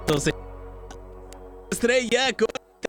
Estrella con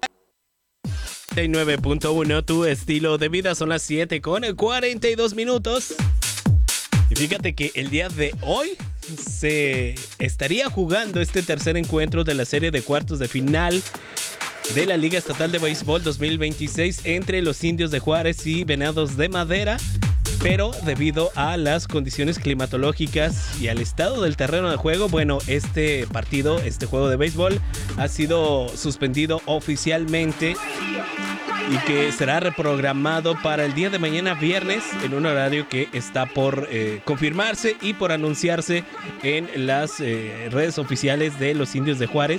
9.1, tu estilo de vida. Son las 7 con 42 minutos. Y fíjate que el día de hoy se estaría jugando este tercer encuentro de la serie de cuartos de final de la Liga Estatal de Béisbol 2026 entre los Indios de Juárez y Venados de Madera. Pero debido a las condiciones climatológicas y al estado del terreno de juego, bueno, este juego de béisbol ha sido suspendido oficialmente y que será reprogramado para el día de mañana viernes en un horario que está por confirmarse y por anunciarse en las redes oficiales de los Indios de Juárez.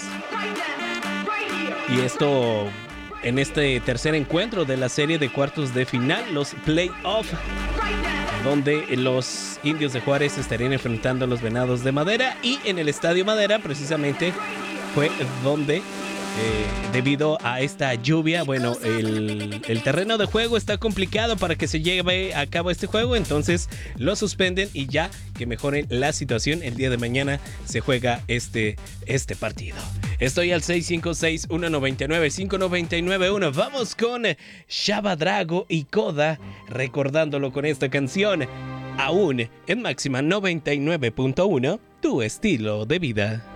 Y esto en este tercer encuentro de la serie de cuartos de final, los playoffs, donde los Indios de Juárez estarían enfrentando a los Venados de Madera, y en el Estadio Madera precisamente fue donde debido a esta lluvia, bueno, el terreno de juego está complicado para que se lleve a cabo este juego, entonces lo suspenden y ya que mejoren la situación, el día de mañana se juega este partido. Estoy al 656-199-5991. Vamos con Shaba Drago y Koda, recordándolo con esta canción, aún en máxima 99.1, tu estilo de vida.